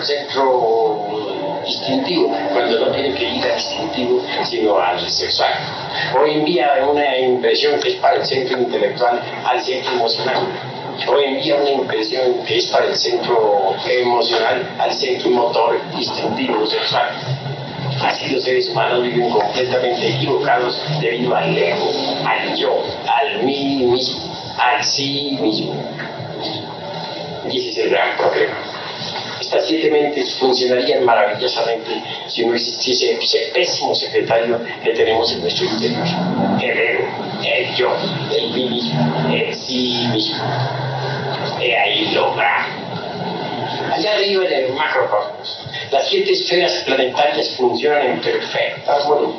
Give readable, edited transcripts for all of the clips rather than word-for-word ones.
al centro distintivo, cuando no tiene que ir al distintivo, sino al sexual. O envía una impresión que es para el centro intelectual al centro emocional. O envía una impresión que es para el centro emocional al centro motor distintivo sexual. Así los seres humanos viven completamente equivocados debido al ego, al yo, al mí mismo, al sí mismo. Y ese es el gran problema. Estas 7 mentes funcionarían maravillosamente si no existiese ese pésimo secretario que tenemos en nuestro interior. El ego, el yo, el mí mismo, el sí mismo. He ahí lo grave. Allá arriba en el macrocosmos, las 7 esferas planetarias funcionan en perfecta armonía.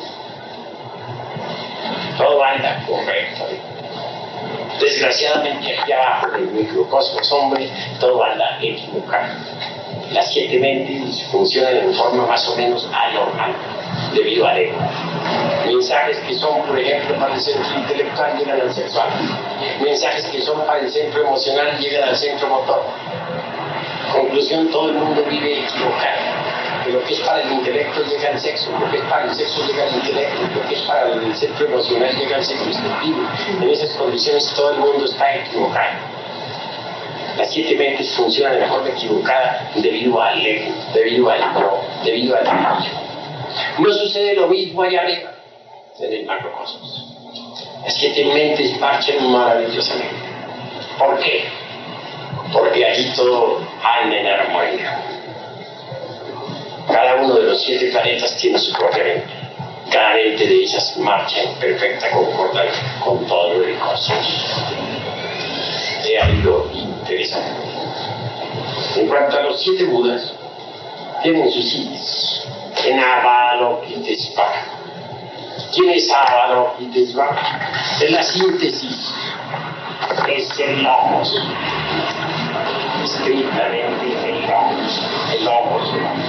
Todo anda correctamente. Desgraciadamente aquí abajo en el microcosmos, hombre, todo anda equivocado. Las 7 mentes funcionan en forma más o menos anormal debido al ego. Mensajes que son, por ejemplo, para el centro intelectual llegan al sexual. Mensajes que son para el centro emocional llegan al centro motor. Conclusión, todo el mundo vive equivocado. Que lo que es para el intelecto llega al sexo, lo que es para el sexo llega al intelecto, lo que es para el centro emocional llega al centro instintivo. En esas condiciones todo el mundo está equivocado. Las 7 mentes funcionan de forma equivocada debido al ego, debido al yo, debido al yo. No sucede lo mismo allá arriba, en el macrocosmos. Las 7 mentes marchan maravillosamente. ¿Por qué? Porque allí todo anda en armonía. Cada uno de los 7 planetas tiene su propia mente. Cada mente de ellas marcha en perfecta concordancia con todo el cosmos. He ahí lo interesante. En cuanto a los 7 Budas, tienen sus sitios en Avalokitesvara. ¿Quién es Avalokitesvara? Es la síntesis, es el logos. Estrictamente el logos.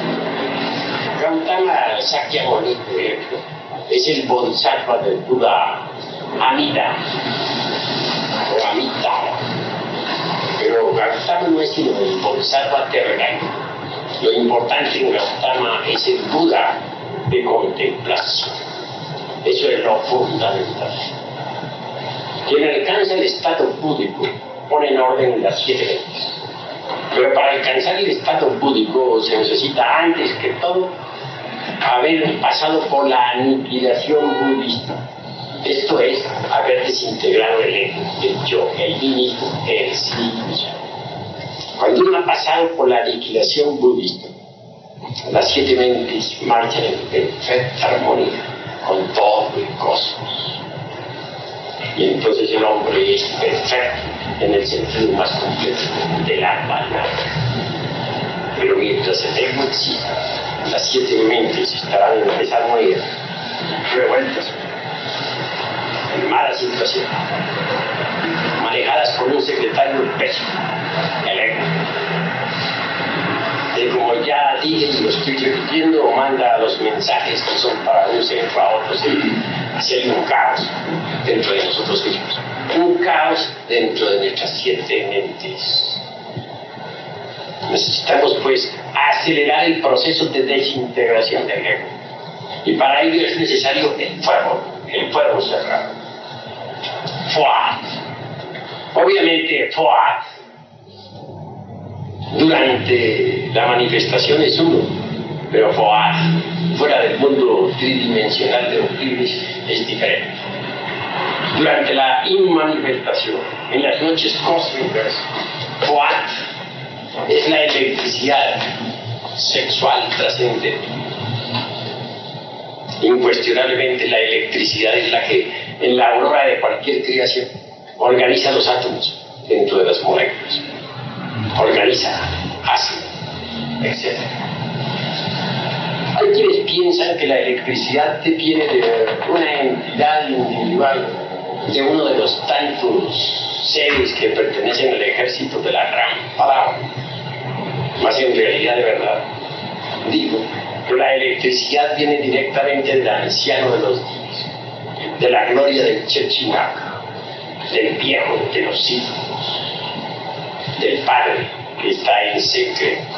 Gautama Sakyamuni, por ejemplo, es el bodhisattva del Buda Amida o Amitabha. Pero Gautama no es sino el bodhisattva terrenal. Lo importante en Gautama es el Buda de contemplación. Eso es lo fundamental. Quien alcanza el estado búdico pone en orden las 7 mentes. Pero para alcanzar el estado búdico se necesita antes que todo haber pasado por la aniquilación budista. Esto es, haber desintegrado el ego, el yo, el mí mismo, el sí mismo. Cuando uno ha pasado por la aniquilación budista, las 7 mentes marchan en perfecta armonía con todo el cosmos. Y entonces el hombre es perfecto en el sentido más completo de la palabra. Pero mientras el ego exista, las 7 mentes estarán en desarmonía, revueltas, en mala situación, manejadas por un secretario pésimo, el ego. Y como ya dije y lo estoy repitiendo, manda los mensajes que son para un centro a otro centro. Así hay un caos dentro de nosotros mismos, un caos dentro de nuestras 7 mentes. Necesitamos pues acelerar el proceso de desintegración del ego, y para ello es necesario el fuego sagrado. Fuat. Obviamente Fuat durante la manifestación es uno, pero Fuat fuera del mundo tridimensional de Euclides es diferente. Durante la inmanifestación, en las noches cósmicas, Fuat es la electricidad sexual trascendente. Incuestionablemente la electricidad es la que en la aurora de cualquier creación organiza los átomos dentro de las moléculas, organiza, hace, etc. Hay quienes piensan que la electricidad viene de una entidad individual, de uno de los tantos seres que pertenecen al ejército de la gran palabra. Más en realidad, de verdad, digo que la electricidad viene directamente del anciano de los días, de la gloria del Chechinac, del viejo de los siglos, del Padre que está en secreto.